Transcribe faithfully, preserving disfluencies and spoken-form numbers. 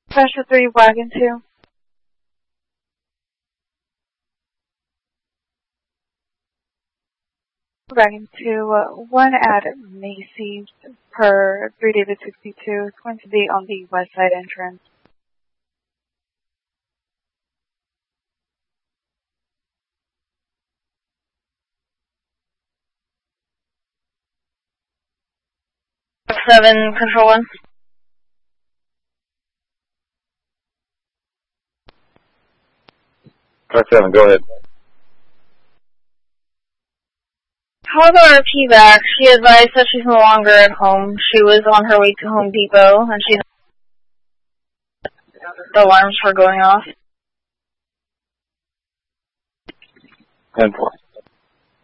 Special three, Wagon two. Wagon two, uh, one at Macy's per three David sixty-two. It's going to be on the west side entrance. Seven, control one. Car seven, go ahead. Call the R P back. She advised that she's no longer at home. She was on her way to Home Depot, and she the alarms were going off. ten four.